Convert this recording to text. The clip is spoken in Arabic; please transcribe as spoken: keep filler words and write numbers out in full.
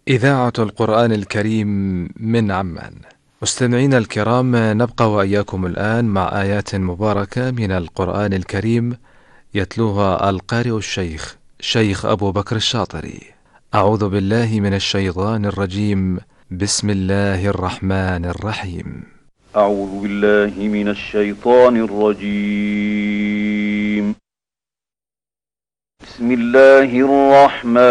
إذاعة القرآن الكريم من عمان. مستمعينا الكرام، نبقى وإياكم الآن مع آيات مباركة من القرآن الكريم يتلوها القارئ الشيخ شيخ أبو بكر الشاطري. أعوذ بالله من الشيطان الرجيم. بسم الله الرحمن الرحيم. أعوذ بالله من الشيطان الرجيم. بسم الله الرحمن